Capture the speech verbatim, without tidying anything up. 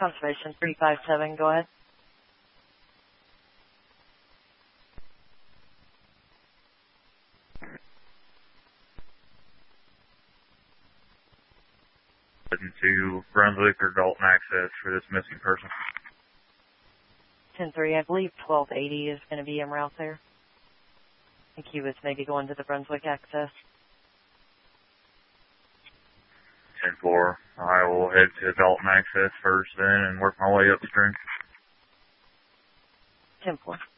Conservation three five seven, go ahead. To Brunswick or Dalton access for this missing person. ten three, I believe twelve eighty is going to be en route there. I think he was maybe going to the Brunswick access. ten four, I will head to Dalton access first then and work my way upstream. ten four.